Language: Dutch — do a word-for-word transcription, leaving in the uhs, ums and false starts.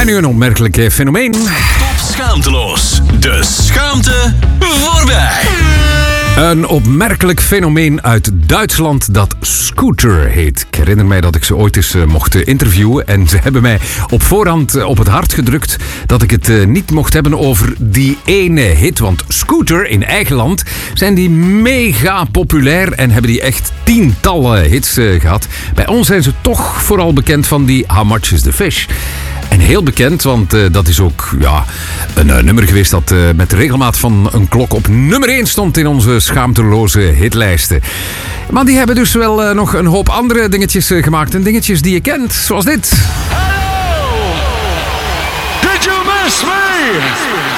nu een opmerkelijk fenomeen. Top schaamteloos. De schaamte voorbij. Een opmerkelijk fenomeen uit Duitsland dat Scooter heet. Ik herinner mij dat ik ze ooit eens uh, mocht uh, interviewen. En ze hebben mij op voorhand uh, op het hart gedrukt dat ik het uh, niet mocht hebben over die ene hit. Want Scooter in eigen land zijn die mega populair en hebben die echt tientallen hits uh, gehad. Bij ons zijn ze toch vooral bekend van die How Much Is The Fish. En heel bekend, want uh, dat is ook ja, een uh, nummer geweest dat uh, met regelmaat van een klok op nummer één stond in onze schaamteloze hitlijsten. Maar die hebben dus wel uh, nog een hoop andere dingetjes uh, gemaakt. En dingetjes die je kent, zoals dit. Hello! Did you miss me?